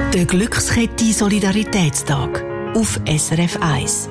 Der Glückskette Solidaritätstag auf SRF 1.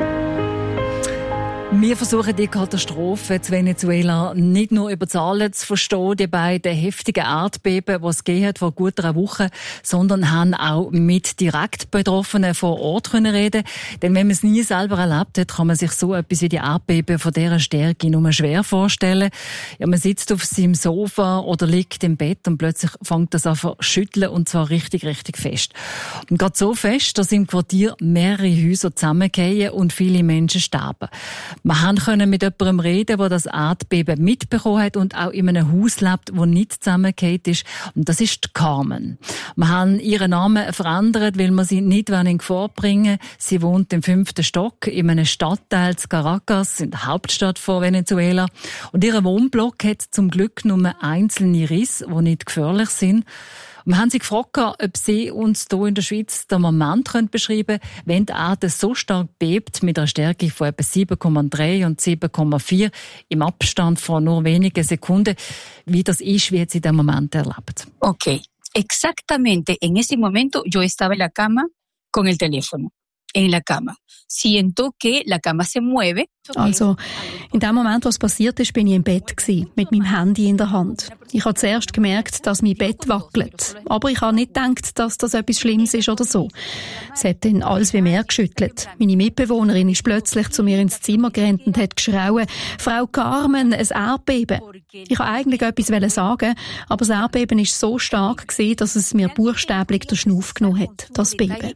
Wir versuchen die Katastrophe in Venezuela nicht nur über Zahlen zu verstehen, die beiden heftigen Erdbeben, die es gegeben hat vor gut einer Woche, sondern haben auch mit direkt Betroffenen vor Ort können reden. Denn wenn man es nie selber erlebt hat, kann man sich so etwas wie die Erdbeben von dieser Stärke nur schwer vorstellen. Ja, man sitzt auf seinem Sofa oder liegt im Bett und plötzlich fängt das an zu schütteln, und zwar richtig, richtig fest. Und gerade so fest, dass im Quartier mehrere Häuser zusammengehen und viele Menschen sterben. Wir konnten mit jemandem reden, der das Erdbeben mitbekommen hat und auch in einem Haus lebt, das nicht zusammengefallen ist. Und das ist Carmen. Wir haben ihren Namen verändert, weil wir sie nicht in Gefahr bringen. Sie wohnt im 5. Stock in einem Stadtteil in Caracas, in der Hauptstadt von Venezuela. Und ihr Wohnblock hat zum Glück nur einzelne Risse, die nicht gefährlich sind. Wir haben sie gefragt, ob sie uns hier in der Schweiz den Moment beschreiben können, wenn die Erde so stark bebt, mit einer Stärke von etwa 7,3 und 7,4 im Abstand von nur wenigen Sekunden, wie das ist, wie jetzt in diesem Moment erlebt. Okay, exactamente en ese momento yo estaba en la cama con el teléfono. En la cama. Siento que la cama se mueve. Also, in dem Moment, was passiert ist, bin ich im Bett gewesen, mit meinem Handy in der Hand. Ich habe zuerst gemerkt, dass mein Bett wackelt. Aber ich habe nicht gedacht, dass das etwas Schlimmes ist oder so. Es hat dann alles wie mehr geschüttelt. Meine Mitbewohnerin ist plötzlich zu mir ins Zimmer gerannt und hat geschrauen: «Frau Carmen, ein Erdbeben!» Ich wollte eigentlich etwas sagen, aber das Erdbeben war so stark gewesen, dass es mir buchstäblich den Schnuff genommen hat, das Beben.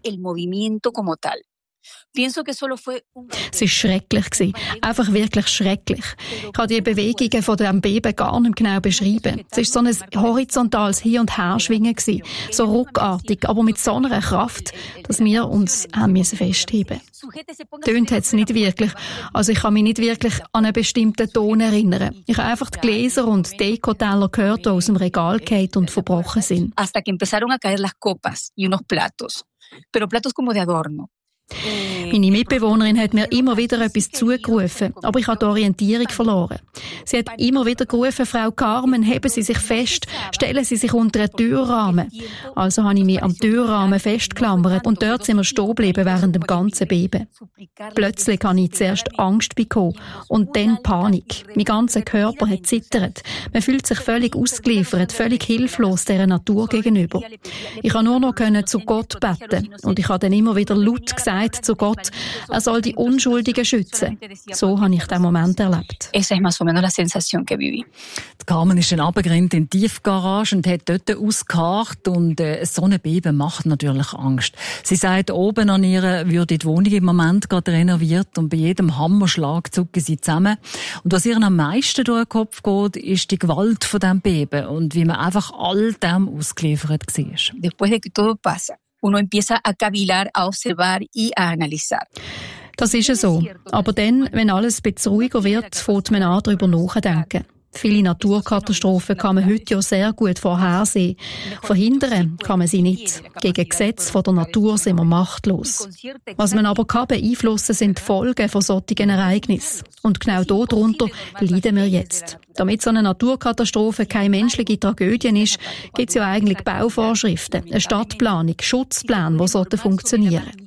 Es war schrecklich gewesen. Einfach wirklich schrecklich. Ich kann die Bewegungen von diesem Beben gar nicht genau beschreiben. Es war so ein horizontales Hin- und Herschwingen gewesen. So ruckartig, aber mit so einer Kraft, dass wir uns festheben mussten. Tönt hat es nicht wirklich. Also ich kann mich nicht wirklich an einen bestimmten Ton erinnern. Ich habe einfach die Gläser und Dekoteller gehört, die aus dem Regal gefallen und verbrochen sind. Hasta que empezaron a caer las copas y unos platos. Pero platos como de adorno. Meine Mitbewohnerin hat mir immer wieder etwas zugerufen, aber ich habe die Orientierung verloren. Sie hat immer wieder gerufen: «Frau Carmen, heben Sie sich fest, stellen Sie sich unter einen Türrahmen.» Also habe ich mich am Türrahmen festgeklammert und dort sind wir stehen geblieben während dem ganzen Beben. Plötzlich habe ich zuerst Angst bekommen und dann Panik. Mein ganzer Körper hat zittert. Man fühlt sich völlig ausgeliefert, völlig hilflos dieser Natur gegenüber. Ich konnte nur noch zu Gott beten und ich habe dann immer wieder laut gesagt zu Gott, er soll die Unschuldigen schützen. So habe ich diesen Moment erlebt. Esa es más o menos la sensación que viví. Die Carmen ist dann runtergerannt in die Tiefgarage und hat dort ausgeharrt und so ein Beben macht natürlich Angst. Sie sagt, oben an ihr würde die Wohnung im Moment gerade renoviert und bei jedem Hammerschlag zucken sie zusammen. Und was ihr am meisten durch den Kopf geht, ist die Gewalt von diesem Beben und wie man einfach all dem ausgeliefert war. Después de que todo pasa, uno empieza a cavilar, a observar y a analizar. Das ist so. Aber dann, wenn alles ein bisschen ruhiger wird, fängt man an, darüber nachzudenken. Viele Naturkatastrophen kann man heute ja sehr gut vorhersehen. Verhindern kann man sie nicht. Gegen Gesetze von der Natur sind wir machtlos. Was man aber kann beeinflussen, sind die Folgen von solchen Ereignissen. Und genau darunter leiden wir jetzt. Damit so eine Naturkatastrophe keine menschliche Tragödie ist, gibt es ja eigentlich Bauvorschriften, eine Stadtplanung, Schutzpläne, die funktionieren sollten.